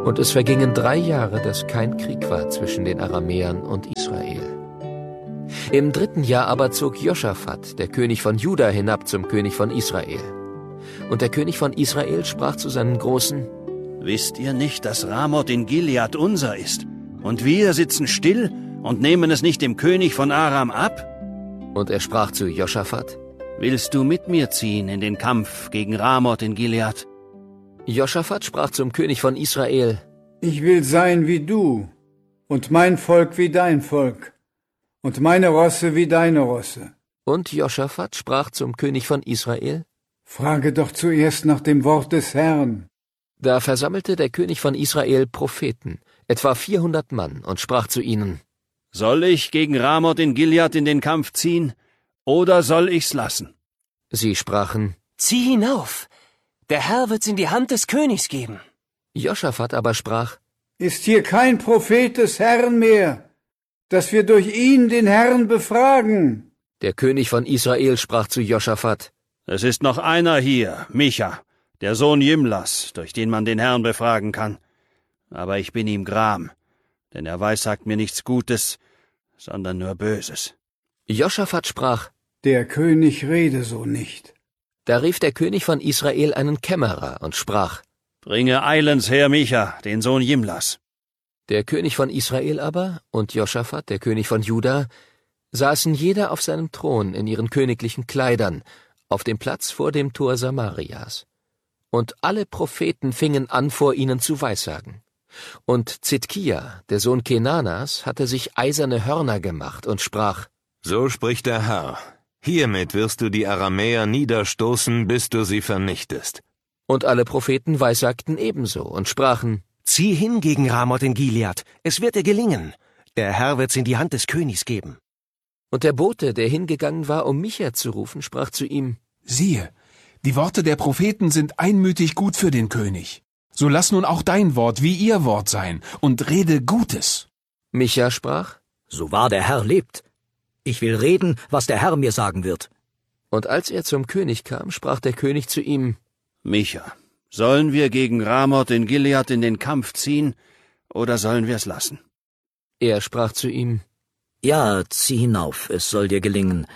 Und es vergingen 3 Jahre, dass kein Krieg war zwischen den Aramäern und Israel. Im 3. Jahr aber zog Joschafat, der König von Juda, hinab zum König von Israel. Und der König von Israel sprach zu seinen Großen: Wisst ihr nicht, dass Ramoth in Gilead unser ist? Und wir sitzen still und nehmen es nicht dem König von Aram ab? Und er sprach zu Joschafat: Willst du mit mir ziehen in den Kampf gegen Ramoth in Gilead? Joschafat sprach zum König von Israel: Ich will sein wie du, und mein Volk wie dein Volk, und meine Rosse wie deine Rosse. Und Joschafat sprach zum König von Israel: Frage doch zuerst nach dem Wort des Herrn. Da versammelte der König von Israel Propheten, etwa 400 Mann, und sprach zu ihnen: Soll ich gegen Ramoth in Gilead in den Kampf ziehen, oder soll ich's lassen? Sie sprachen: Zieh hinauf! Der Herr wird's in die Hand des Königs geben. Joschafat aber sprach: Ist hier kein Prophet des Herrn mehr, dass wir durch ihn den Herrn befragen? Der König von Israel sprach zu Joschafat: Es ist noch einer hier, Micha, der Sohn Jimlas, durch den man den Herrn befragen kann. Aber ich bin ihm gram, denn er weissagt mir nichts Gutes, sondern nur Böses. Joschafat sprach: Der König rede so nicht. Da rief der König von Israel einen Kämmerer und sprach: Bringe eilends her Micha, den Sohn Jimlas. Der König von Israel aber und Joschafat, der König von Juda, saßen jeder auf seinem Thron in ihren königlichen Kleidern, auf dem Platz vor dem Tor Samarias. Und alle Propheten fingen an, vor ihnen zu weissagen. Und Zidkia, der Sohn Kenanas, hatte sich eiserne Hörner gemacht und sprach: So spricht der Herr: Hiermit wirst du die Aramäer niederstoßen, bis du sie vernichtest. Und alle Propheten weissagten ebenso und sprachen: Zieh hin gegen Ramoth in Gilead, es wird dir gelingen. Der Herr wird's in die Hand des Königs geben. Und der Bote, der hingegangen war, um Micha zu rufen, sprach zu ihm: Siehe, die Worte der Propheten sind einmütig gut für den König. So lass nun auch dein Wort wie ihr Wort sein und rede Gutes. Micha sprach: So wahr der Herr lebt. Ich will reden, was der Herr mir sagen wird. Und als er zum König kam, sprach der König zu ihm: Micha, sollen wir gegen Ramoth in Gilead in den Kampf ziehen, oder sollen wir es lassen? Er sprach zu ihm: Ja, zieh hinauf, es soll dir gelingen.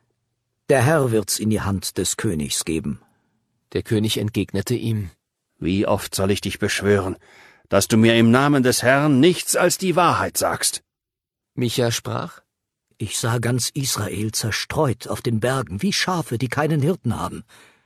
Der Herr wird's in die Hand des Königs geben. Der König entgegnete ihm: Wie oft soll ich dich beschwören, dass du mir im Namen des Herrn nichts als die Wahrheit sagst? Micha sprach: Ich sah ganz Israel zerstreut auf den Bergen, wie Schafe, die keinen Hirten haben.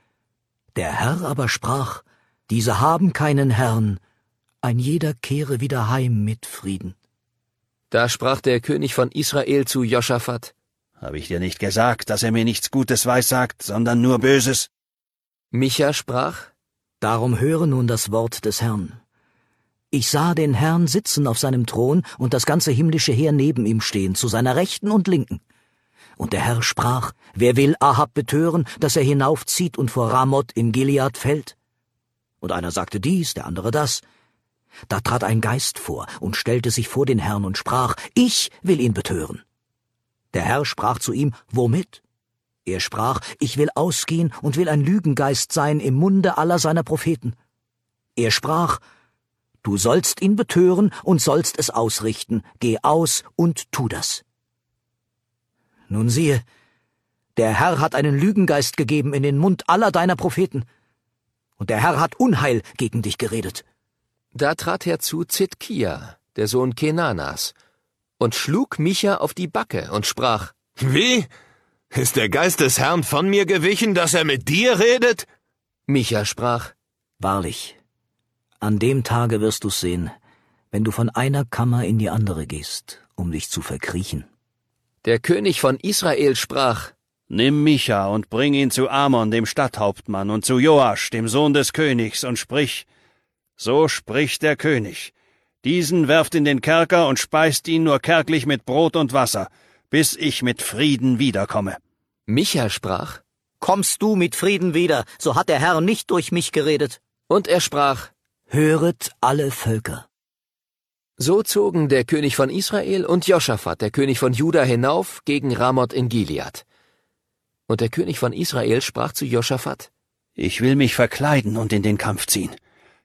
Der Herr aber sprach: Diese haben keinen Herrn, ein jeder kehre wieder heim mit Frieden. Da sprach der König von Israel zu Joschafat: Habe ich dir nicht gesagt, dass er mir nichts Gutes weissagt, sondern nur Böses? Micha sprach: Darum höre nun das Wort des Herrn. Ich sah den Herrn sitzen auf seinem Thron und das ganze himmlische Heer neben ihm stehen, zu seiner Rechten und Linken. Und der Herr sprach: Wer will Ahab betören, dass er hinaufzieht und vor Ramoth in Gilead fällt? Und einer sagte dies, der andere das. Da trat ein Geist vor und stellte sich vor den Herrn und sprach: Ich will ihn betören. Der Herr sprach zu ihm: Womit? Er sprach: Ich will ausgehen und will ein Lügengeist sein im Munde aller seiner Propheten. Er sprach: Du sollst ihn betören und sollst es ausrichten. Geh aus und tu das. Nun siehe, der Herr hat einen Lügengeist gegeben in den Mund aller deiner Propheten. Und der Herr hat Unheil gegen dich geredet. Da trat herzu Zidkia, der Sohn Kenanas, und schlug Micha auf die Backe und sprach: Wie? Ist der Geist des Herrn von mir gewichen, dass er mit dir redet? Micha sprach: Wahrlich, an dem Tage wirst du's sehen, wenn du von einer Kammer in die andere gehst, um dich zu verkriechen. Der König von Israel sprach: Nimm Micha und bring ihn zu Amon, dem Stadthauptmann, und zu Joasch, dem Sohn des Königs, und sprich: So spricht der König: Diesen werft in den Kerker und speist ihn nur kärglich mit Brot und Wasser, bis ich mit Frieden wiederkomme. Micha sprach: Kommst du mit Frieden wieder, so hat der Herr nicht durch mich geredet. Und er sprach: Höret alle Völker. So zogen der König von Israel und Joschafat, der König von Juda, hinauf gegen Ramoth in Gilead. Und der König von Israel sprach zu Joschafat: Ich will mich verkleiden und in den Kampf ziehen.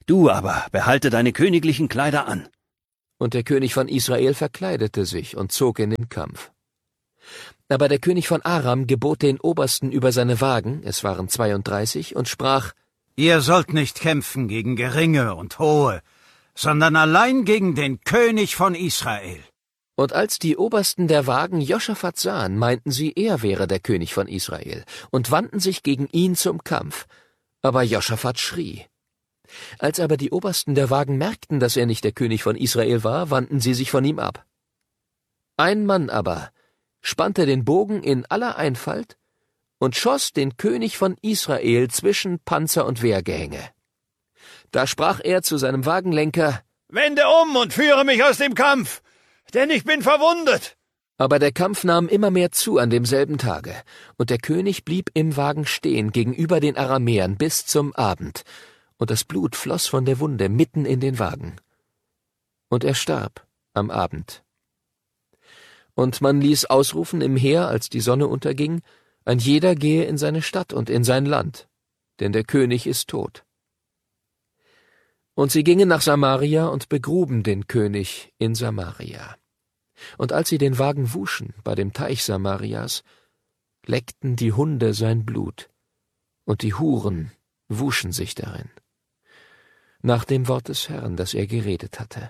Du aber behalte deine königlichen Kleider an. Und der König von Israel verkleidete sich und zog in den Kampf. Aber der König von Aram gebot den Obersten über seine Wagen, es waren 32, und sprach: Ihr sollt nicht kämpfen gegen Geringe und Hohe, sondern allein gegen den König von Israel. Und als die Obersten der Wagen Joschafat sahen, meinten sie, er wäre der König von Israel, und wandten sich gegen ihn zum Kampf. Aber Joschafat schrie. Als aber die Obersten der Wagen merkten, dass er nicht der König von Israel war, wandten sie sich von ihm ab. Ein Mann aber spannte den Bogen in aller Einfalt und schoss den König von Israel zwischen Panzer und Wehrgehänge. Da sprach er zu seinem Wagenlenker: »Wende um und führe mich aus dem Kampf, denn ich bin verwundet.« Aber der Kampf nahm immer mehr zu an demselben Tage, und der König blieb im Wagen stehen gegenüber den Aramäern bis zum Abend, und das Blut floss von der Wunde mitten in den Wagen. Und er starb am Abend. Und man ließ ausrufen im Heer, als die Sonne unterging: Ein jeder gehe in seine Stadt und in sein Land, denn der König ist tot. Und sie gingen nach Samaria und begruben den König in Samaria. Und als sie den Wagen wuschen bei dem Teich Samarias, leckten die Hunde sein Blut, und die Huren wuschen sich darin, nach dem Wort des Herrn, das er geredet hatte.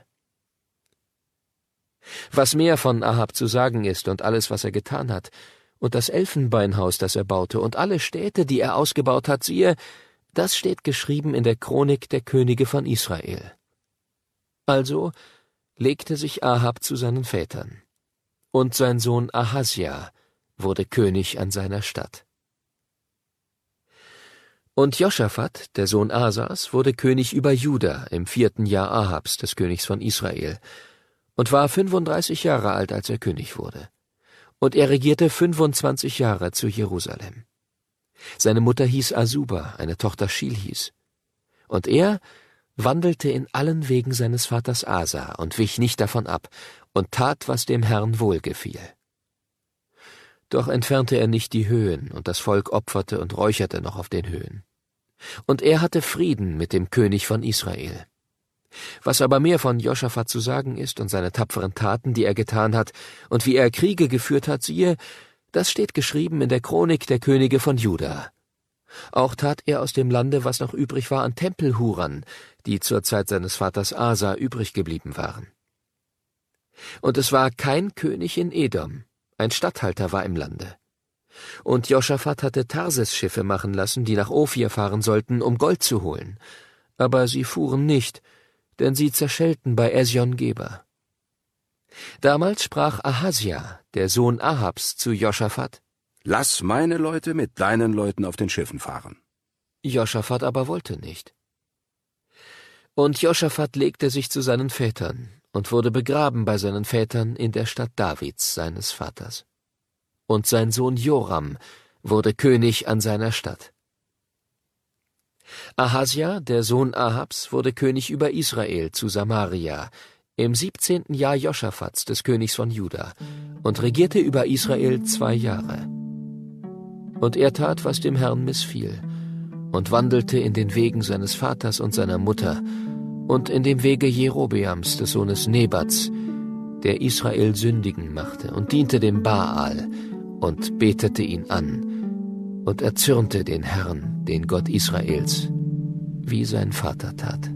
Was mehr von Ahab zu sagen ist und alles, was er getan hat, und das Elfenbeinhaus, das er baute, und alle Städte, die er ausgebaut hat, siehe, das steht geschrieben in der Chronik der Könige von Israel. Also legte sich Ahab zu seinen Vätern, und sein Sohn Ahasja wurde König an seiner Statt. Und Joschafat, der Sohn Asas, wurde König über Juda im 4. Jahr Ahabs, des Königs von Israel, und war 35 Jahre alt, als er König wurde. Und er regierte 25 Jahre zu Jerusalem. Seine Mutter hieß Asuba, eine Tochter Schilhis. Und er wandelte in allen Wegen seines Vaters Asa und wich nicht davon ab und tat, was dem Herrn wohlgefiel. Doch entfernte er nicht die Höhen, und das Volk opferte und räucherte noch auf den Höhen. Und er hatte Frieden mit dem König von Israel. Was aber mehr von Joschafat zu sagen ist und seine tapferen Taten, die er getan hat, und wie er Kriege geführt hat, siehe, das steht geschrieben in der Chronik der Könige von Juda. Auch tat er aus dem Lande, was noch übrig war, an Tempelhurern, die zur Zeit seines Vaters Asa übrig geblieben waren. Und es war kein König in Edom, ein Statthalter war im Lande. Und Joschafat hatte Tarses-Schiffe machen lassen, die nach Ophir fahren sollten, um Gold zu holen. Aber sie fuhren nicht, denn sie zerschellten bei Esjon-Geber. Damals sprach Ahasja, der Sohn Ahabs, zu Joschafat: Lass meine Leute mit deinen Leuten auf den Schiffen fahren. Joschafat aber wollte nicht. Und Joschafat legte sich zu seinen Vätern und wurde begraben bei seinen Vätern in der Stadt Davids, seines Vaters. Und sein Sohn Joram wurde König an seiner Statt. Ahasja, der Sohn Ahabs, wurde König über Israel zu Samaria im 17. Jahr Joschafats, des Königs von Juda, und regierte über Israel 2 Jahre. Und er tat, was dem Herrn missfiel, und wandelte in den Wegen seines Vaters und seiner Mutter und in dem Wege Jerobeams, des Sohnes Nebats, der Israel sündigen machte, und diente dem Baal und betete ihn an und erzürnte den Herrn, den Gott Israels, wie sein Vater tat.